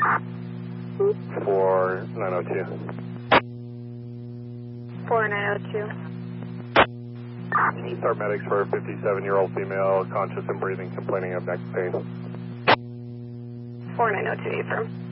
4902. 4902. Start medics for a 57-year-old female, conscious and breathing, complaining of neck pain. 4902, affirm.